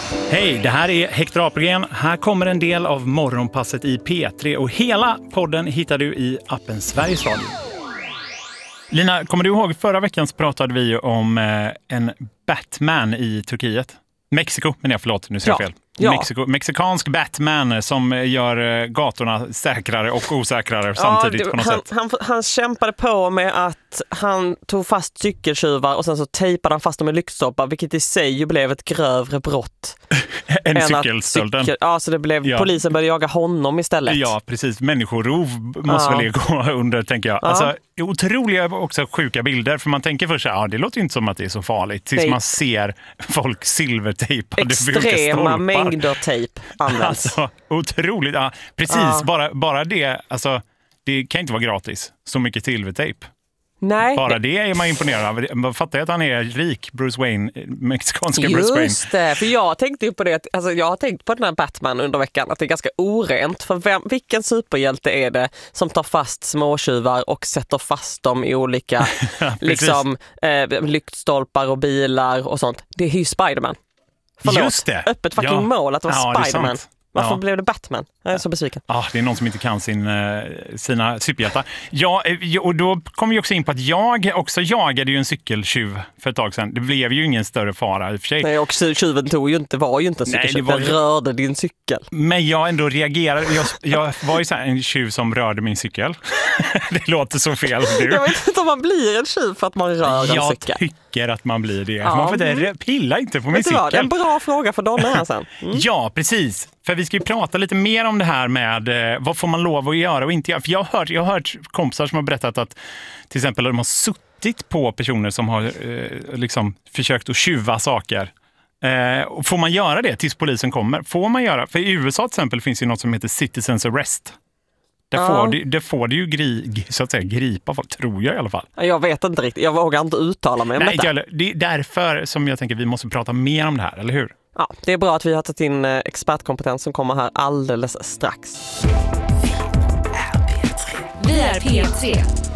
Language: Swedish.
Hej, det här är Hector Apelgren. Här kommer en del av morgonpasset i P3 och hela podden hittar du i appen Sveriges Radio. Lina, kommer du ihåg förra veckan så pratade vi om en Batman i Turkiet? Mexiko, men jag förlåt, nu ser jag fel. Ja. Mexikansk Batman som gör gatorna säkrare och osäkrare samtidigt på något sätt. Han kämpade på med att han tog fast cykeltjuvar och sen så tejpade han fast dem med lyktstolpar, vilket i sig ju blev ett grövre brott. än cykelstölden. Ja, så det blev, polisen började jaga honom istället. Ja, precis. Människorov måste väl gå under, tänker jag. Alltså, otroliga också sjuka bilder, för man tänker först det låter ju inte som att det är så farligt tills man ser folk silvertejpade extrema mängder tejp används. Alltså, otroligt. Ja, precis, bara det, alltså, det kan inte vara gratis. Så mycket silvertejp. Nej. Bara det är man imponerad av. Man fattar att han är rik, Bruce Wayne, mexikanska Bruce Wayne. Just det, för jag tänkte ju på det, alltså jag har tänkt på den här Batman under veckan, att det är ganska orent. För vilken superhjälte är det som tar fast småtjuvar och sätter fast dem i olika lyktstolpar och bilar och sånt? Det är ju Spider-Man. Förlåt, just det. Öppet fucking mål att det var Spider-Man. Varför blev det Batman? Jag är så besviken. Det är någon som inte kan sina superhjältar. Ja, och då kom vi också in på att jag också jagade ju en cykeltjuv för ett tag sedan. Det blev ju ingen större fara i och för sig. Nej, och tjuven var ju inte en cykeltjuv. Den rörde din cykel. Men jag ändå reagerade. Jag var ju så här en tjuv som rörde min cykel. Det låter så fel. Jag vet inte om man blir en tjuv för att man rör en cykel. Jag tycker att man blir det. Man får inte pilla inte på min cykel. Det är en bra fråga för Donna här sen. Ja, precis. För vi ska ju prata lite mer om det här med vad får man lov att göra och inte göra. För jag har hört kompisar som har berättat att till exempel de har suttit på personer som har liksom försökt att tjuva saker. Och får man göra det tills polisen kommer? Får man göra? För i USA till exempel finns ju något som heter citizens arrest. Där får du ju så att säga gripa folk, tror jag i alla fall. Jag vet inte riktigt, jag vågar inte uttala mig om detta. Det är därför som jag tänker att vi måste prata mer om det här, eller hur? Ja, det är bra att vi har tagit in expertkompetens som kommer här alldeles strax. Vi är P3.